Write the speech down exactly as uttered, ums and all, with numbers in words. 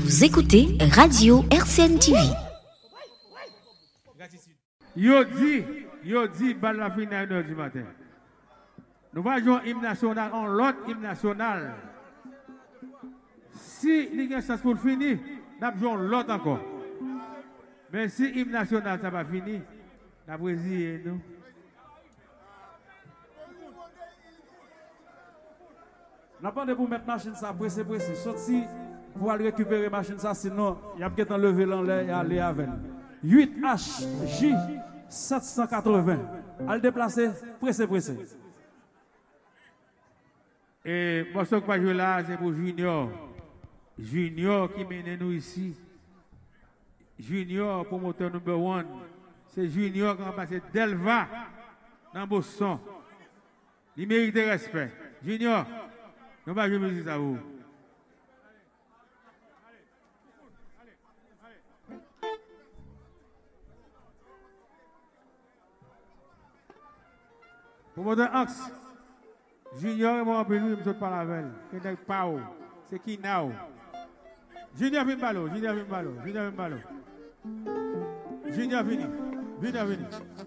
Vous écoutez Radio R C N T V. Yo dit, yo dit, balle la fin à une heure du matin. Nous allons jouer hymne national en l'autre hymne national. Si il y a ça pour finir, nous allons jouer l'autre encore. Mais si hymne national ça va finir, nous allons résigner nous. N'a pas de pour mettre machine ça pressé pressé. Sorti pour aller récupérer machine ça sinon il y a peut-être enlever l'enlever et aller avec. huit H J sept cent quatre-vingts. Al déplacer pressé pressé. Et moi ce que je joue là c'est pour Junior. Junior qui mène nous ici. Junior promoteur numéro un. C'est Junior qui a passé Delva dans Boston. Il mérite respect. Junior, nous allons jouer musique à vous. Promoteur Axe. Junior et moi, je ne sais pas la veille. C'est qui now? Junior vient ballot, Junior vient ballot, Junior vient ballot. Junior vini, Junior vini.